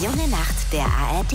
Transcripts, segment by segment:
junge Nacht der ARD.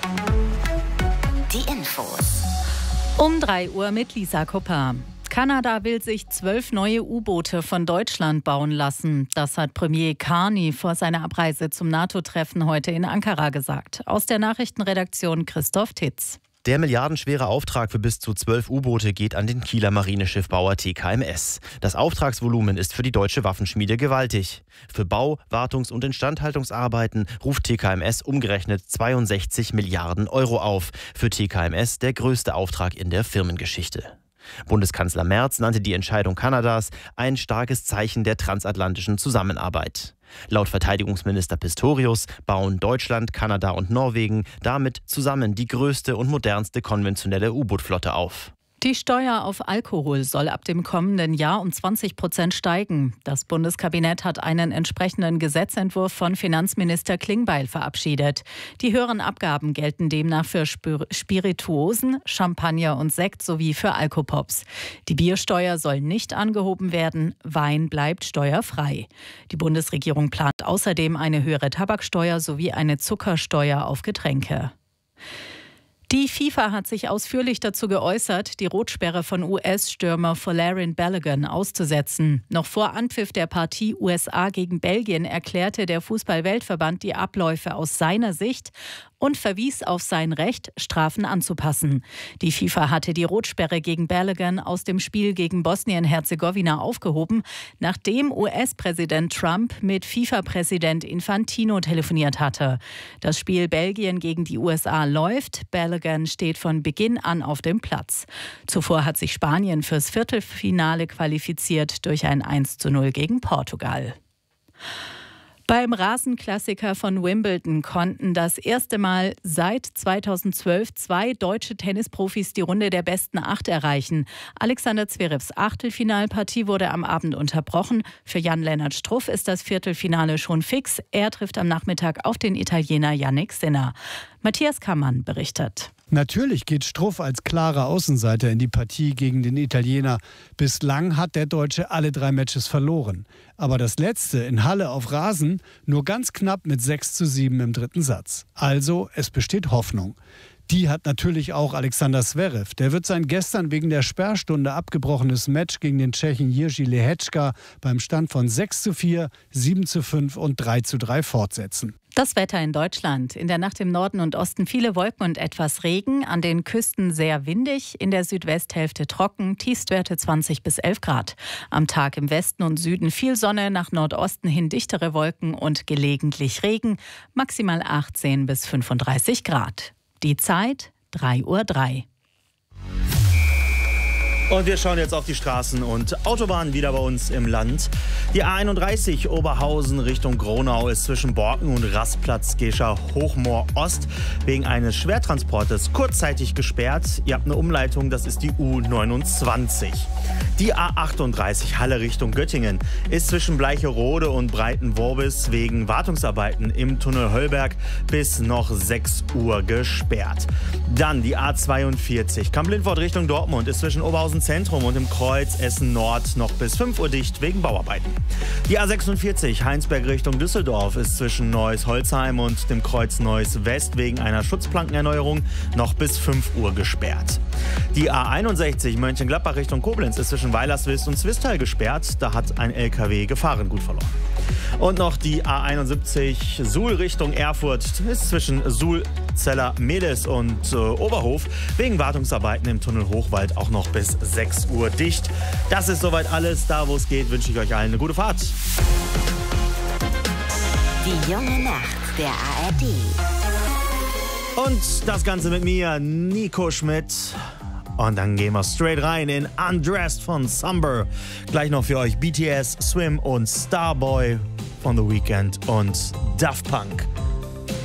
Die Infos. Um 3 Uhr mit Lisa Kupper. Kanada will sich 12 neue U-Boote von Deutschland bauen lassen. Das hat Premier Carney vor seiner Abreise zum NATO-Treffen heute in Ankara gesagt. Aus der Nachrichtenredaktion Christoph Titz. Der milliardenschwere Auftrag für bis zu 12 U-Boote geht an den Kieler Marineschiffbauer TKMS. Das Auftragsvolumen ist für die deutsche Waffenschmiede gewaltig. Für Bau-, Wartungs- und Instandhaltungsarbeiten ruft TKMS umgerechnet 62 Milliarden Euro auf. Für TKMS der größte Auftrag in der Firmengeschichte. Bundeskanzler Merz nannte die Entscheidung Kanadas ein starkes Zeichen der transatlantischen Zusammenarbeit. Laut Verteidigungsminister Pistorius bauen Deutschland, Kanada und Norwegen damit zusammen die größte und modernste konventionelle U-Boot-Flotte auf. Die Steuer auf Alkohol soll ab dem kommenden Jahr um 20% steigen. Das Bundeskabinett hat einen entsprechenden Gesetzentwurf von Finanzminister Klingbeil verabschiedet. Die höheren Abgaben gelten demnach für Spirituosen, Champagner und Sekt sowie für Alkopops. Die Biersteuer soll nicht angehoben werden, Wein bleibt steuerfrei. Die Bundesregierung plant außerdem eine höhere Tabaksteuer sowie eine Zuckersteuer auf Getränke. Die FIFA hat sich ausführlich dazu geäußert, die Rotsperre von US-Stürmer Folarin Balogun auszusetzen. Noch vor Anpfiff der Partie USA gegen Belgien erklärte der Fußball-Weltverband die Abläufe aus seiner Sicht und verwies auf sein Recht, Strafen anzupassen. Die FIFA hatte die Rotsperre gegen Balogun aus dem Spiel gegen Bosnien-Herzegowina aufgehoben, nachdem US-Präsident Trump mit FIFA-Präsident Infantino telefoniert hatte. Das Spiel Belgien gegen die USA läuft. Balogun steht von Beginn an auf dem Platz. Zuvor hat sich Spanien fürs Viertelfinale qualifiziert durch ein 1:0 gegen Portugal. Beim Rasenklassiker von Wimbledon konnten das erste Mal seit 2012 2 deutsche Tennisprofis die Runde der besten 8 erreichen. Alexander Zverevs Achtelfinalpartie wurde am Abend unterbrochen. Für Jan-Lennart Struff ist das Viertelfinale schon fix. Er trifft am Nachmittag auf den Italiener Jannik Sinner. Matthias Kammann berichtet. Natürlich geht Struff als klarer Außenseiter in die Partie gegen den Italiener. Bislang hat der Deutsche alle 3 Matches verloren. Aber das letzte in Halle auf Rasen nur ganz knapp mit 6:7 im dritten Satz. Also es besteht Hoffnung. Die hat natürlich auch Alexander Zverev. Der wird sein gestern wegen der Sperrstunde abgebrochenes Match gegen den Tschechen Jiří Lehečka beim Stand von 6:4, 7:5 und 3:3 fortsetzen. Das Wetter in Deutschland. In der Nacht im Norden und Osten viele Wolken und etwas Regen. An den Küsten sehr windig. In der Südwesthälfte trocken. Tiefstwerte 20 bis 11 Grad. Am Tag im Westen und Süden viel Sonne. Nach Nordosten hin dichtere Wolken und gelegentlich Regen. Maximal 18 bis 35 Grad. Die Zeit 3:03 Uhr. Und wir schauen jetzt auf die Straßen und Autobahnen wieder bei uns im Land. Die A31 Oberhausen Richtung Gronau ist zwischen Borken und Rastplatz-Gescher-Hochmoor-Ost wegen eines Schwertransportes kurzzeitig gesperrt. Ihr habt eine Umleitung, das ist die U29. Die A38 Halle Richtung Göttingen ist zwischen Bleicherode und Breitenworbis wegen Wartungsarbeiten im Tunnel Höllberg bis noch 6 Uhr gesperrt. Dann die A42 Kamp-Lindfort Richtung Dortmund ist zwischen Oberhausen Zentrum und im Kreuz Essen Nord noch bis 5 Uhr dicht wegen Bauarbeiten. Die A46 Heinsberg Richtung Düsseldorf ist zwischen Neuss-Holzheim und dem Kreuz Neuss West wegen einer Schutzplankenerneuerung noch bis 5 Uhr gesperrt. Die A61 Mönchengladbach Richtung Koblenz ist zwischen Weilerswist und Zwistal gesperrt. Da hat ein LKW Gefahrengut verloren. Und noch die A71 Suhl Richtung Erfurt ist zwischen Suhl, Zeller, Mehlis und Oberhof wegen Wartungsarbeiten im Tunnel Hochwald auch noch bis 6 Uhr dicht. Das ist soweit alles. Da, wo es geht, wünsche ich euch allen eine gute Fahrt. Die junge Nacht der ARD. Und das Ganze mit mir, Nico Schmidt. Und dann gehen wir straight rein in Undressed von Summer. Gleich noch für euch BTS, Swim und Starboy von The Weeknd und Daft Punk.